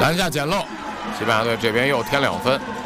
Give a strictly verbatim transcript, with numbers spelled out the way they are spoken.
篮下捡漏，西班牙队这边又添两分。